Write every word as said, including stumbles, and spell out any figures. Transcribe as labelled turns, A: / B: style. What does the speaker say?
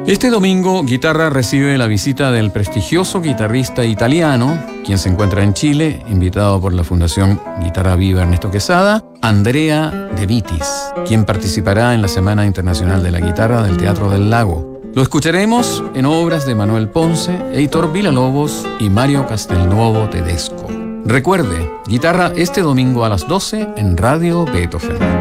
A: Este domingo, Guitarra recibe la visita del prestigioso guitarrista italiano, quien se encuentra en Chile, invitado por la Fundación Guitarra Viva Ernesto Quesada, Andrea De Vitis, quien participará en la Semana Internacional de la Guitarra del Teatro del Lago. Lo escucharemos en obras de Manuel Ponce, Heitor Villalobos y Mario Castelnuovo Tedesco. Recuerde, Guitarra este domingo a las doce en Radio Beethoven.